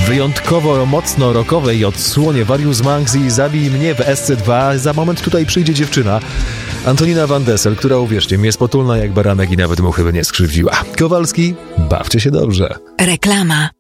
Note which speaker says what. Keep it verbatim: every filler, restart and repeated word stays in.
Speaker 1: wyjątkowo mocno rockowej odsłonie Various Monks i Zabij mnie w S C dwa. Za moment tutaj przyjdzie dziewczyna, Antonina Van Dessel, która, uwierzcie mi, jest potulna jak baranek i nawet mu chyba nie skrzywdziła. Kowalski, bawcie się dobrze.
Speaker 2: Reklama.